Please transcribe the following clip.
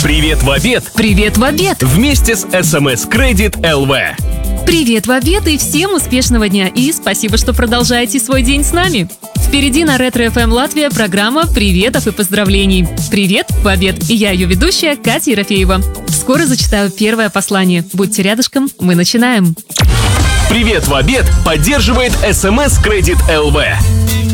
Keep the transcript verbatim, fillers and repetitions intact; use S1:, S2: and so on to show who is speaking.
S1: Привет в обед!
S2: Привет в обед!
S1: Вместе с эс эм эс Credit эл ви.
S2: Привет в обед и всем успешного дня! И спасибо, что продолжаете свой день с нами! Впереди на Ретро эф эм Латвия программа приветов и поздравлений. Привет в обед! И я, ее ведущая, Катя Ерофеева. Скоро зачитаю первое послание. Будьте рядышком, мы начинаем.
S1: Привет в обед поддерживает эс эм эс Credit эл ви.